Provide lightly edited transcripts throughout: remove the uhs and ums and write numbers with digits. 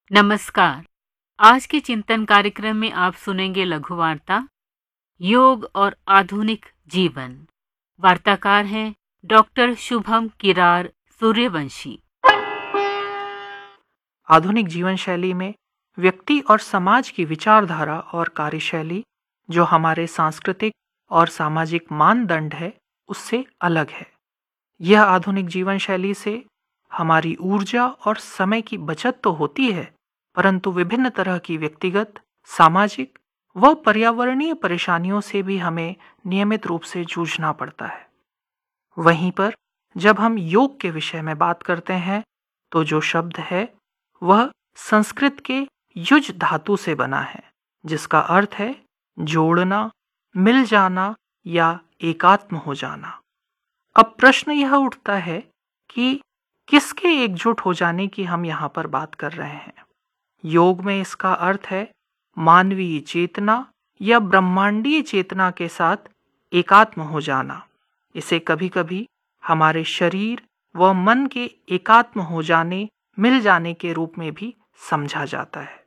नमस्कार। आज के चिंतन कार्यक्रम में आप सुनेंगे लघु वार्ता योग और आधुनिक जीवन। वार्ताकार हैं डॉक्टर शुभम किरार सूर्यवंशी। आधुनिक जीवन शैली में व्यक्ति और समाज की विचारधारा और कार्यशैली जो हमारे सांस्कृतिक और सामाजिक मानदंड है उससे अलग है। यह आधुनिक जीवन शैली से हमारी ऊर्जा और समय की बचत तो होती है, परंतु विभिन्न तरह की व्यक्तिगत, सामाजिक व पर्यावरणीय परेशानियों से भी हमें नियमित रूप से जूझना पड़ता है। वहीं पर जब हम योग के विषय में बात करते हैं तो जो शब्द है वह संस्कृत के युज धातु से बना है, जिसका अर्थ है जोड़ना, मिल जाना या एकात्म हो जाना। अब प्रश्न यह उठता है कि किसके एकजुट हो जाने की हम यहाँ पर बात कर रहे हैं। योग में इसका अर्थ है मानवीय चेतना या ब्रह्मांडीय चेतना के साथ एकात्म हो जाना। इसे कभी कभी हमारे शरीर व मन के एकात्म हो जाने, मिल जाने के रूप में भी समझा जाता है।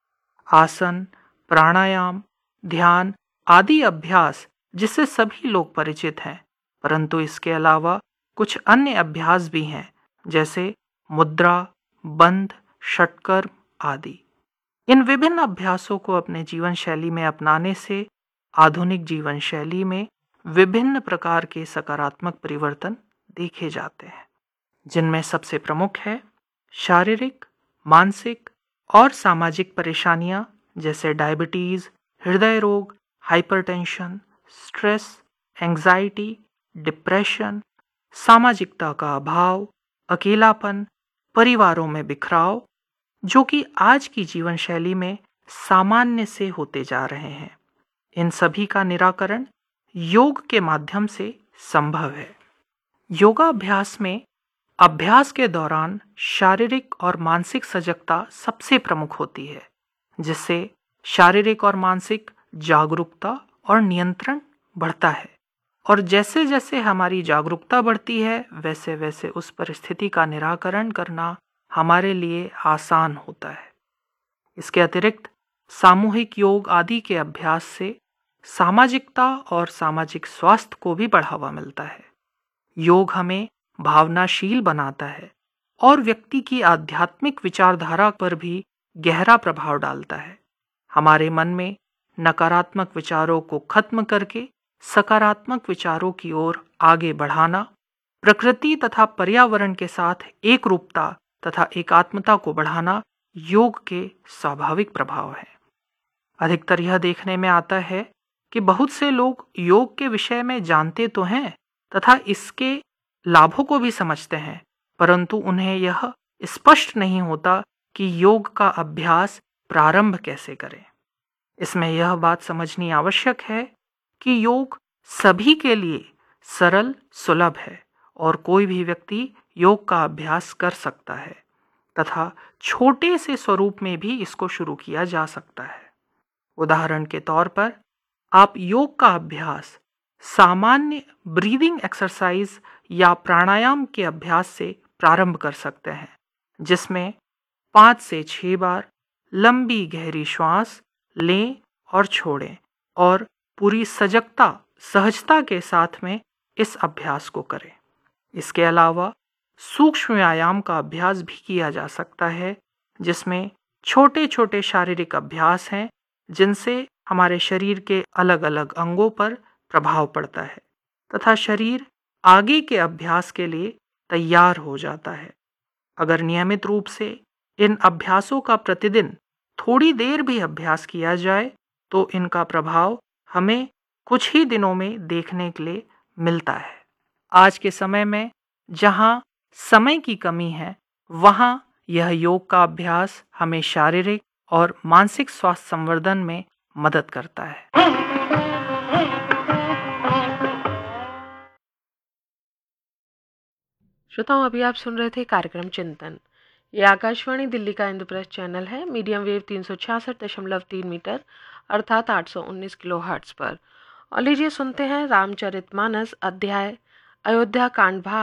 आसन, प्राणायाम, ध्यान आदि अभ्यास जिससे सभी लोग परिचित हैं, परंतु इसके अलावा कुछ अन्य अभ्यास भी हैं, जैसे मुद्रा, बंध, षटकर्म आदि। इन विभिन्न अभ्यासों को अपने जीवन शैली में अपनाने से आधुनिक जीवन शैली में विभिन्न प्रकार के सकारात्मक परिवर्तन देखे जाते हैं, जिनमें सबसे प्रमुख है शारीरिक, मानसिक और सामाजिक परेशानियां जैसे डायबिटीज, हृदय रोग, हाइपरटेंशन, स्ट्रेस, एंजाइटी, डिप्रेशन, सामाजिकता का अभाव, अकेलापन, परिवारों में बिखराव, जो कि आज की जीवन शैली में सामान्य से होते जा रहे हैं। इन सभी का निराकरण योग के माध्यम से संभव है। योगाभ्यास में अभ्यास के दौरान शारीरिक और मानसिक सजगता सबसे प्रमुख होती है, जिससे शारीरिक और मानसिक जागरूकता और नियंत्रण बढ़ता है। और जैसे जैसे हमारी जागरूकता बढ़ती है, वैसे वैसे उस परिस्थिति का निराकरण करना हमारे लिए आसान होता है। इसके अतिरिक्त सामूहिक योग आदि के अभ्यास से सामाजिकता और सामाजिक स्वास्थ्य को भी बढ़ावा मिलता है। योग हमें भावनाशील बनाता है और व्यक्ति की आध्यात्मिक विचारधारा पर भी गहरा प्रभाव डालता है। हमारे मन में नकारात्मक विचारों को खत्म करके सकारात्मक विचारों की ओर आगे बढ़ाना, प्रकृति तथा पर्यावरण के साथ एकरूपता तथा एकात्मता को बढ़ाना योग के स्वाभाविक प्रभाव है। अधिकतर यह देखने में आता है कि बहुत से लोग योग के विषय में जानते तो हैं तथा इसके लाभों को भी समझते हैं, परंतु उन्हें यह स्पष्ट नहीं होता कि योग का अभ्यास प्रारंभ कैसे करें। इसमें यह बात समझनी आवश्यक है कि योग सभी के लिए सरल, सुलभ है और कोई भी व्यक्ति योग का अभ्यास कर सकता है तथा छोटे से स्वरूप में भी इसको शुरू किया जा सकता है। उदाहरण के तौर पर आप योग का अभ्यास सामान्य ब्रीदिंग एक्सरसाइज या प्राणायाम के अभ्यास से प्रारंभ कर सकते हैं, जिसमें 5 से 6 बार लंबी गहरी श्वास लें और छोड़ें और पूरी सजगता, सहजता के साथ में इस अभ्यास को करें। इसके अलावा सूक्ष्म व्यायाम का अभ्यास भी किया जा सकता है, जिसमें छोटे छोटे शारीरिक अभ्यास हैं जिनसे हमारे शरीर के अलग अलग अंगों पर प्रभाव पड़ता है तथा शरीर आगे के अभ्यास के लिए तैयार हो जाता है। अगर नियमित रूप से इन अभ्यासों का प्रतिदिन थोड़ी देर भी अभ्यास किया जाए तो इनका प्रभाव हमें कुछ ही दिनों में देखने के लिए मिलता है। आज के समय में जहाँ समय की कमी है, वहाँ यह योग का अभ्यास हमें शारीरिक और मानसिक स्वास्थ्य संवर्धन में मदद करता है। श्रोताओं, अभी आप सुन रहे थे कार्यक्रम चिंतन। ये आकाशवाणी दिल्ली का इंद्रप्रस्थ चैनल है, मीडियम वेव 366.3 मीटर अर्थात 819 किलोहर्ट्ज पर। और लीजिए सुनते हैं रामचरितमानस अध्याय अयोध्या कांड भाग